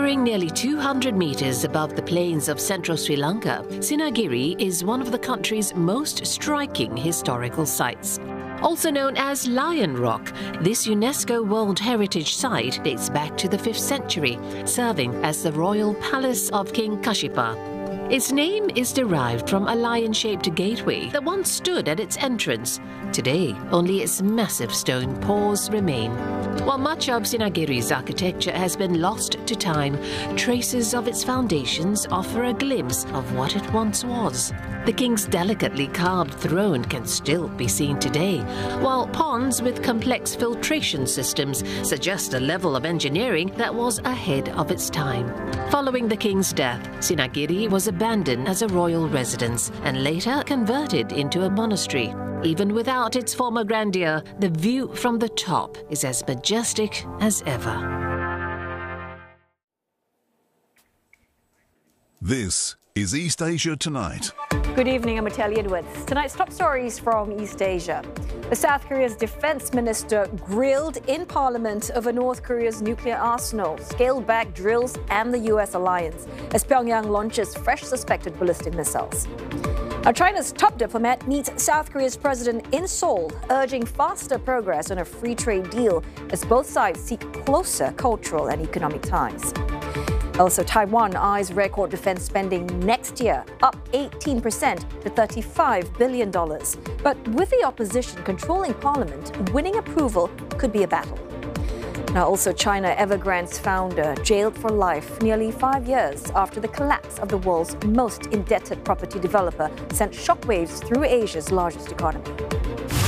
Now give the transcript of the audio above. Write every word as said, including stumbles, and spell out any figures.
Towering nearly two hundred meters above the plains of central Sri Lanka, Sinagiri is one of the country's most striking historical sites. Also known as Lion Rock, this UNESCO World Heritage Site dates back to the fifth century, serving as the royal palace of King Kashipa. Its name is derived from a lion-shaped gateway that once stood at its entrance. Today, only its massive stone paws remain. While much of Sinagiri's architecture has been lost to time, traces of its foundations offer a glimpse of what it once was. The king's delicately carved throne can still be seen today, while ponds with complex filtration systems suggest a level of engineering that was ahead of its time. Following the king's death, Sinagiri was abandoned as a royal residence and later converted into a monastery. Even without its former grandeur, the view from the top is as majestic as ever. This is East Asia Tonight. Good evening, I'm Natalie Edwards. Tonight's top stories from East Asia. The South Korea's defense minister grilled in parliament over North Korea's nuclear arsenal, scaled back drills and the U S alliance as Pyongyang launches fresh suspected ballistic missiles. Now, China's top diplomat meets South Korea's president in Seoul, urging faster progress on a free trade deal as both sides seek closer cultural and economic ties. Also, Taiwan eyes record defense spending next year, up eighteen percent to thirty-five billion dollars. But with the opposition controlling parliament, winning approval could be a battle. Now, also, China Evergrande's founder jailed for life nearly five years after the collapse of the world's most indebted property developer sent shockwaves through Asia's largest economy.